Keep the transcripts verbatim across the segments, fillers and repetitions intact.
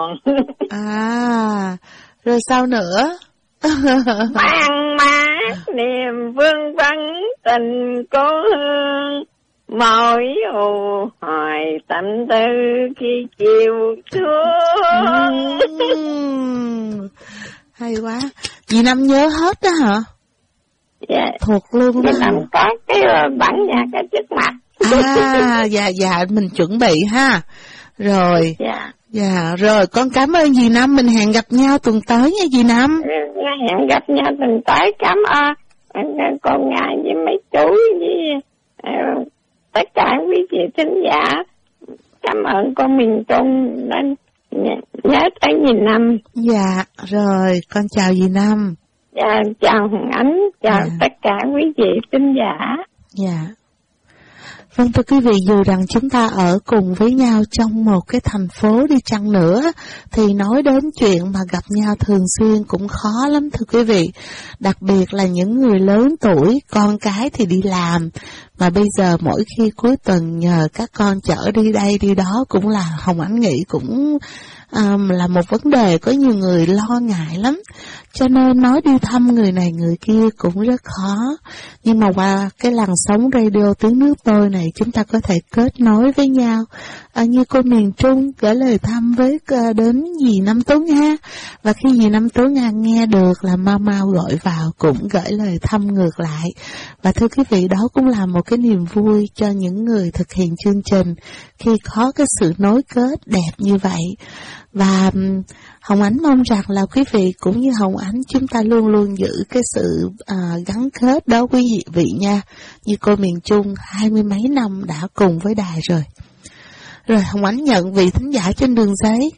còn. À, rồi sao nữa? Mang mát niềm vương vấn tình cố hương, mỗi ù hoài tâm tư khi chiều xuống. Uhm, hay quá. Dì Năm nhớ hết đó hả? Dạ. Thuộc luôn đó. Dì Năm có cái bản nhạc ở trước mặt. À, dạ dạ mình chuẩn bị ha. Rồi. Dạ. Dạ, rồi con cảm ơn dì Năm, mình hẹn gặp nhau tuần tới nha dì Năm. Hẹn gặp nhau tuần tới, cảm ơn con ngài với mấy chú với uh, tất cả quý vị thính giả. Cảm ơn con Miền Trung nên nhớ tới dì Năm. Dạ, rồi con chào dì Năm. Dạ, chào Hồng Ánh, chào dạ. tất cả quý vị thính giả. Dạ. Vâng thưa quý vị, dù rằng chúng ta ở cùng với nhau trong một cái thành phố đi chăng nữa, thì nói đến chuyện mà gặp nhau thường xuyên cũng khó lắm thưa quý vị. Đặc biệt là những người lớn tuổi, con cái thì đi làm, mà bây giờ mỗi khi cuối tuần nhờ các con chở đi đây đi đó cũng là Hồng Ánh nghĩ cũng um, là một vấn đề có nhiều người lo ngại lắm. Cho nên nói đi thăm người này người kia cũng rất khó. Nhưng mà qua cái làn sóng radio Tiếng Nước Tôi này chúng ta có thể kết nối với nhau. À, như cô miền Trung gửi lời thăm với uh, đến dì Năm Tố Nga. Và khi dì Năm Tố Nga nghe được là mau mau gọi vào cũng gửi lời thăm ngược lại. Và thưa quý vị, đó cũng là một cái niềm vui cho những người thực hiện chương trình khi có cái sự nối kết đẹp như vậy. Và um, Hồng Ánh mong rằng là quý vị cũng như Hồng Ánh chúng ta luôn luôn giữ cái sự à, gắn kết đó quý vị nha. Như cô miền Trung hai mươi mấy năm đã cùng với đài rồi. Rồi Hồng Ánh nhận vị thính giả trên đường giấy.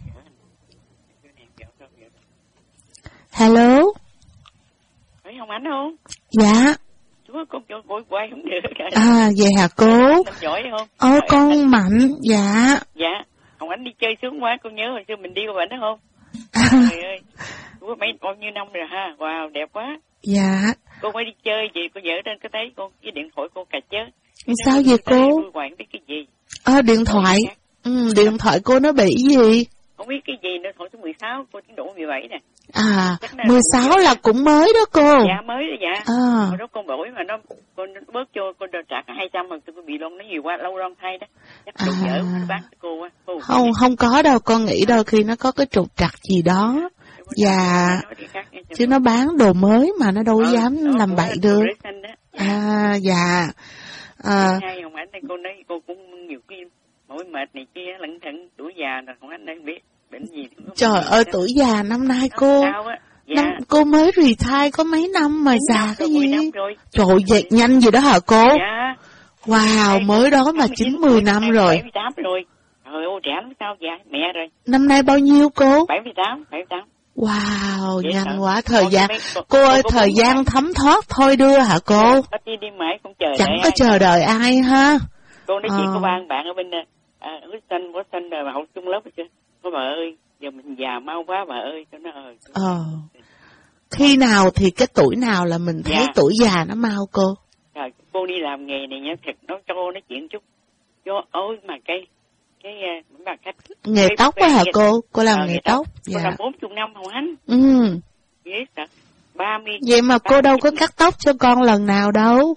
Hello. Phải Hồng Ánh không? Dạ. Chú có cô cô quay không được. À vậy hả cô? Giỏi không? Ô con Mạnh. Dạ. Dạ. Hồng Ánh đi chơi sướng quá, con nhớ hồi xưa mình đi qua bển đó không? À. Trời ơi, có mấy bao nhiêu năm rồi ha, wow, đẹp quá. Dạ. Cô mới đi chơi gì, cô dở trên cái thấy con cái điện thoại cô cà chớ. Sao vậy cô? Tôi quản biết cái gì? À, điện thoại. Ừ, điện thoại cô nó bị gì? Không biết cái gì nữa, thoại số mười sáu, cô tiến độ mười bảy nè. À, mười sáu là cũng mới đó cô. Dạ mới rồi dạ. À. Hồi đó con đổi mà nó, con bớt cho con trả cả hai trăm mà tôi bị lông nó nhiều quá, lâu lông thay đó. Chắc à. Dở, nó bán cho cô á. Không, không có đâu, con nghĩ đâu khi nó có cái trục trặc gì đó. Dạ, chứ nó bán đồ mới mà nó đâu có dám làm bậy được. À, dạ. À. Hai Hồng Ánh này cô nói cô cũng nhiều khi mỗi mệt này kia lận thận tuổi già rồi Hồng Ánh đây biết bệnh gì. Trời ơi tuổi già năm nay cô. Dạ. Năm, cô mới retire có mấy năm mà già cái gì? Trời dệt nhanh gì đó hả cô? Dạ. Wow, Đây, mới đó mà chín mươi năm rồi. bảy mươi tám rồi. Trời ơi, trẻ lắm sao dạ, mẹ rồi. Năm nay bao nhiêu cô? bảy mươi tám, bảy mươi tám. Wow, vậy nhanh sao? Quá thời gian. Mấy, cô, cô ơi, cô thời gian thấm thoát thôi đưa hả cô? Có đi đi mãi cũng chờ Chẳng có chờ đợi ai ha. Cô nói chuyện có ba bạn ở bên à, Houston, Boston rồi mà học chung lớp chưa? Cô bà ơi, giờ mình già mau quá bà ơi, cho nó ơi. Ờ. Khi nào thì cái tuổi nào là mình thấy dạ. tuổi già nó mau cô? Trời, cô đi làm nghề này nhá, thật nó cho cô nói chuyện chút. Cho ôi mà cái cái uh, bà khách nghề cái, tóc á hả cô? Cô làm à, nghề tóc. Cô dạ. làm bốn mươi năm Hồng Ánh. Ừ. Yes, ba mươi. Vậy mà cô đâu có cắt tóc cho con lần nào đâu.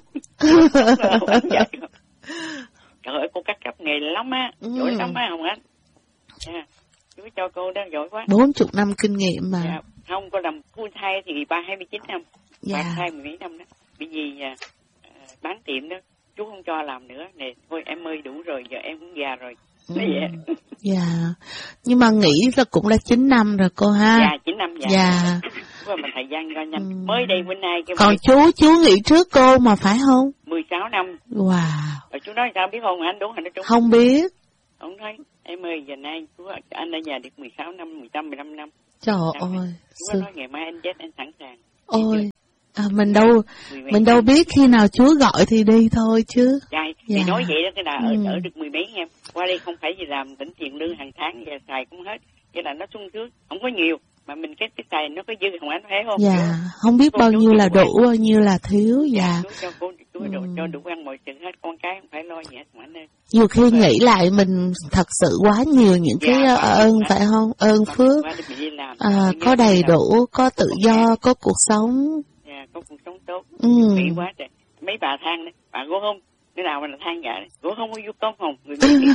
Trời ơi, cô cắt cặp nghề lắm á, ừ. giỏi lắm á Hồng Ánh. Yeah. Chú cho cô đó giỏi quá. bốn mươi năm kinh nghiệm mà. Dạ. Không, cô làm full thai thì ba hai mươi chín năm. Dạ. Ba thai mười mấy năm đó. Bởi vì à, bán tiệm đó, chú không cho làm nữa. Nè, thôi em ơi đủ rồi, giờ em cũng già rồi. Ừ. Dạ. Nhưng mà nghĩ là cũng là chín năm rồi cô ha. Dạ, chín năm dạ. Dạ. Mà mình thời gian ra nhanh. Ừ. Mới đây bữa nay. Còn mười... chú, chú nghĩ trước cô mà phải không? mười sáu năm. Wow. Rồi chú nói sao biết không? Anh đúng hay nó trúng? Không biết. Ông nói, em ơi, giờ nay chú anh ở nhà được mười sáu năm, mười lăm, mười lăm năm. Trời Sao ơi. Chú nói ngày mai anh chết anh sẵn sàng. Ôi. À, mình đâu mình đâu biết khi nào Chúa gọi thì đi thôi chứ. Dạ, thì dạ. nói vậy đó, thế là ở, ừ. ở được mười mấy em. Qua đây không phải gì làm tỉnh tiền lương hàng tháng, giờ xài cũng hết. Vậy là nó sung sướng, không có nhiều. Mà mình cái cái xài nó có dư, không anh thấy không? Dạ, không biết cô, bao nhiêu là đủ, bao nhiêu là thiếu, dạ. Chú cho cô, chú nuôi đồ cho đủ ăn mọi chuyện hết, con cái không phải lo gì hết mà anh ơi. Nhiều khi nghĩ lại mình thật sự quá nhiều những dạ, cái ơn phải không? Ơn phước, à, có đầy đủ, có tự do, có cuộc sống. Dạ, có cuộc sống tốt. Ừ. Mỹ quá trời. Mấy bà than đấy, bà có không? Cái nào mà là than dạ đấy, có không có giúp tốt không? Người Mỹ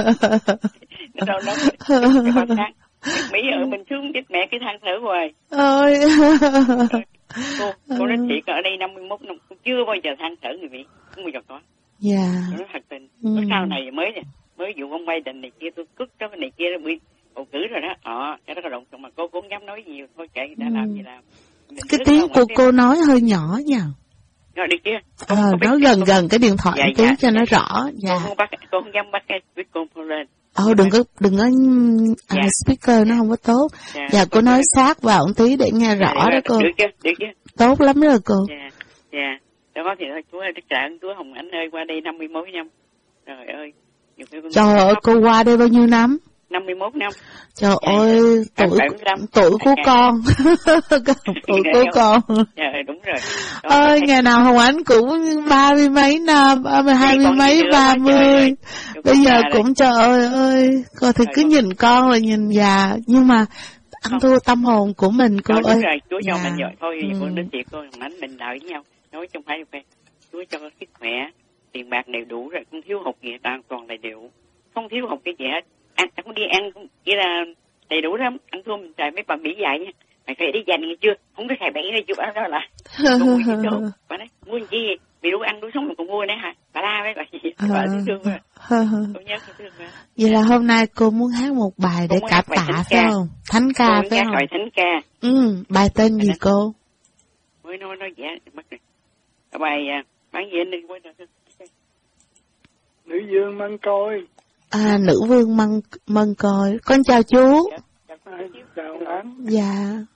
nó đâu đó, cái bà than. Mỹ ở mình xuống chết mẹ cái than thở hoài. Ôi. Cô, cô nói thiệt ở đây năm mươi mốt năm chưa bao giờ than thở người Mỹ, không bao giờ có. Dạ. Yeah. Nó thật tình. Ừ. Sau này mới nè, mới vụ ông Biden này kia tôi cất đó cái này kia nó bị bầu cử rồi đó. Ờ, cái đó có động mà cô cũng dám nói nhiều, thôi kệ người ta ừ. làm gì làm. Mình cái tiếng của cô nói hơi nhỏ nha. Rồi được chưa? Ờ, nói gần cô... gần cái điện thoại dạ, tí dạ, cho dạ, nó rõ. Dạ. Cô không bắt, cô không dám bắt cái speakerphone lên. Ờ, đừng có, đừng có, dạ. speaker nó không có tốt. Dạ, dạ cô nói sát vào một tí để nghe rõ dạ, đó cô. Được chưa, được chưa? Tốt lắm rồi cô. Dạ, dạ. Đó thì thôi, chú ơi, đức trạng, chú Hồng Ánh ơi, qua đây năm mươi mốt năm. Trời ơi. Trời ơi, cô qua đây bao nhiêu năm? năm mươi mốt năm. Trời dạ, ơi, dạ. tuổi, tuổi của con. Tuổi của con. Dạ, đúng rồi. Đó, ơi, ngày nào Hồng Ánh cũng ba mươi mấy năm, hai mươi mấy, ba mươi. Bây giờ cũng trời ơi ơi, cô thì cứ nhìn con rồi nhìn già, nhưng mà ăn thua tâm hồn của mình cô ơi. Đúng rồi, Chúa cho mình rồi, thôi, con đến tiệc cô, Hồng Ánh mình đợi với nhau. Nói trong phải không? Chúa cho sức khỏe, tiền bạc đầy đủ rồi, không thiếu hụt gì, toàn toàn đầy đủ, không thiếu hụt cái gì hết. Ăn không đi ăn chỉ là đầy đủ lắm, ăn thua mình xài mấy bà Mỹ dạy nha, mày phải đi dành nghe chưa, không có xài bậy này chưa, đó là bà nói mua gì vì đủ ăn đủ sống mà còn mua nữa hả, bà la với bà gì, bà thương thương rồi, tôi nhớ thương rồi. Vậy là hôm nay cô muốn hát một bài để cảm tạ phải không? Thánh ca phải không? Bài thánh ca. Ừ, bài tên gì cô? Mới nói nói dạ mất rồi. Bài bán gì anh đi quên rồi. Nữ vương mân côi. À, nữ vương mân mân côi. Con chào chú. Dạ. Chào anh. Dạ.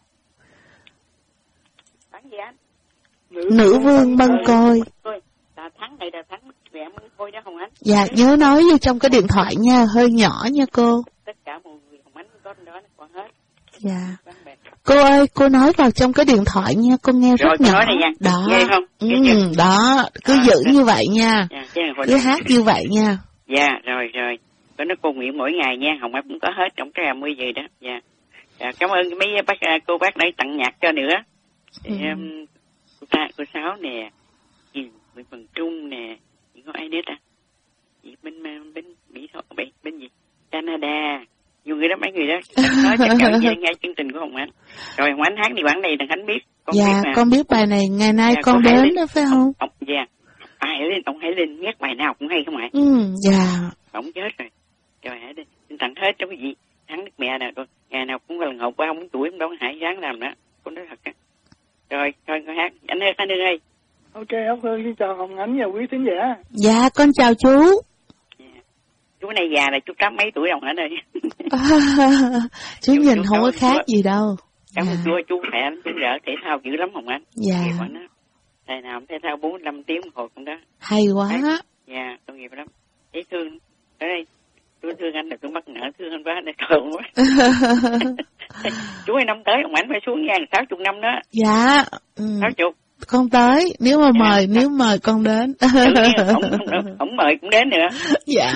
Bán gì anh? Nữ, nữ vương mân côi. Là tháng này là tháng mẹ mân côi đó Hồng Ánh. Dạ, nhớ nói vô trong cái điện thoại nha, hơi nhỏ nha cô. Tất cả mọi người Hồng Ánh có đó nó còn hết. Dạ. Cô ơi, cô nói vào trong cái điện thoại nha, con nghe rất rồi, nhỏ. Nói này nha. Đó. Nghe không? Ừ, đó, cứ à, giữ rồi. Như vậy nha. Dạ, cứ hát như vậy nha. Dạ, rồi rồi. Có nó cô nguyện mỗi ngày nha, Hồng Ánh cũng có hết trong cái mươi gì đó. Dạ. Dạ, cảm ơn mấy bác cô bác đã tặng nhạc cho nữa. Thì, ừ. um, cô ta cô Sáu nè, chị Nguyễn Văn Trung nè, chị có ai nữa ta? Chị bên bên Mỹ Tho bên bên gì? Canada. Nhiều người đó, mấy người đó nói tất cả những nghe chương trình của Hồng Ánh. Rồi Hồng Ánh hát đi bản này đừng Khánh biết. Con dạ, biết con biết bài này ngày nay dạ, con đến đó phải không? Ông, dạ, ai lên ông hãy lên nhắc bài nào cũng hay không ạ? Ừ, dạ. Ông chết rồi. Trời hãy đi, tặng hết trong cái gì? Thắng Đức Mẹ nè, rồi ngày nào cũng lần hộp ba bốn tuổi ông đâu Hải sáng làm nữa. Con nói thật á. Rồi, thôi con hát. Anh ơi, anh ơi. Ok, Ốc Hương xin chào Hồng Ánh và quý thính giả. Dạ, con chào chú. Chú này già là chú tám mấy tuổi đồng hả đây? Chú, chú nhìn chú không có khác chú, gì đâu. Cảm ơn chú, chú khỏe lắm, chú đỡ thể thao dữ lắm Hồng Anh. Dạ. Thầy nào thể thao bốn mươi lăm tiếng một hồi cũng đó. Hay quá. Đấy. Dạ, tôi nghiệp lắm. Thấy thương. Ở đây, tôi thương anh là tôi mắc nợ thương anh quá, này thường quá. Chú ơi năm tới Hồng Anh phải xuống nha, sáu mươi năm đó. Dạ. Ừ. sáu mươi. Con tới, nếu mà mời, dạ. Nếu mời con đến. Không, không, không mời cũng đến nữa. Dạ.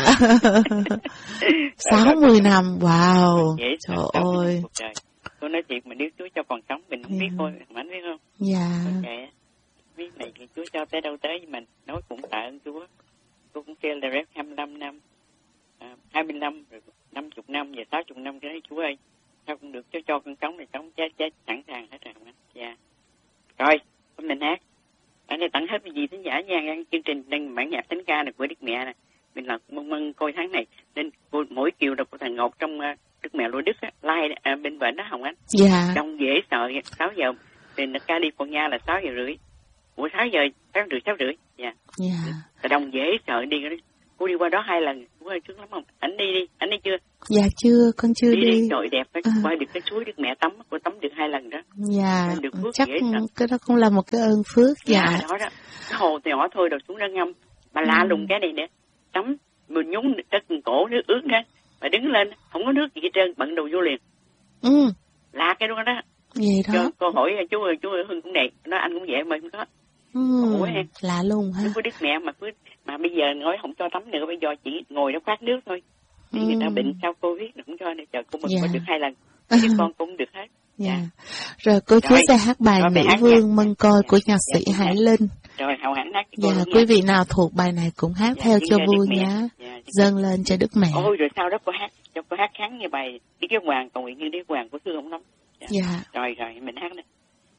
sáu mươi năm, wow. Vậy, trời ơi. Tôi nói chuyện mà nếu Chúa cho còn sống, mình không biết thôi, Mạnh biết không? Dạ. Okay. Biết này thì Chúa cho tới đâu tới với mình, nói cũng tạ ơn Chúa. Tôi cũng kêu là rep hai mươi lăm năm, à, hai mươi lăm, rồi năm mươi năm, và sáu mươi năm cái đấy Chúa ơi. Sao cũng được, Chúa cho con sống thì sống chết chết sẵn sàng hết rồi. Dạ. Rồi. Mình hát ở đây tặng hết cái gì thính giả nha, chương trình đang bản nhạc thánh ca này của Đức Mẹ này, mình là mong mong coi tháng này nên mỗi chiều đọc của thằng Ngọc trong uh, Đức Mẹ Lô Đức á, live uh, bên bển đó Hồng Anh. Dạ. Đông dễ sợ, sáu giờ thì ca đi con nha là sáu giờ rưỡi, buổi sáu giờ sáu rưỡi sáu rưỡi. Dạ. Dạ. Đông dễ sợ đi cái cô đi qua đó hai lần, cô ơi sướng lắm không? Anh đi đi, anh đi chưa? Dạ chưa, con chưa đi. Đi, đi. Trời đẹp, à. Qua được cái suối Đức Mẹ tắm, cô tắm được hai lần đó. Dạ, được phước chắc cái đó cũng là một cái ơn phước. Dạ. Dạ đó đó, cái hồ nhỏ thôi rồi xuống đó ngâm, mà lạ ừ. lùng cái này nè, tắm, mình nhúng cái cổ nước ướt đó, mà đứng lên không có nước gì hết trơn, bận đồ vô liền. Ừ. Lạ cái đó đó. Vậy đó. Cho cô hỏi chú ơi, chú ơi Hưng cũng đẹp, nói anh cũng vậy mà không có. Ừ, Ủa em, lạ luôn ha. nó có đức mẹ mà cứ mà bây giờ nói không cho tắm nữa, bây giờ chỉ ngồi nó phát nước thôi. Thì Ừ. người ta bệnh sau Covid không cho nên chờ cô mình Dạ. có được hai lần, mấy đứa con cũng được hết. Dạ. Rồi cô chú Rồi. sẽ hát bài Rồi, Nữ bài hát Vương nha. Mân Côi của nhạc Dạ, sĩ dạ, Hải dạ. Linh. Rồi hậu hẳn hát cho cô Dạ, luôn quý nha. vị nào thuộc bài này cũng hát Dạ, theo dâng cho lên vui Đức Mẹ. nhé. Dạ, dâng Dâng lên cho Đức Mẹ. Ôi rồi sau đó cô hát, cho cô hát kháng như bài Đức Giáo Hoàng, cầu nguyện như Đức Hoàng của Sư Ông Nóng. Dạ. Dạ. Rồi rồi mình hát đó.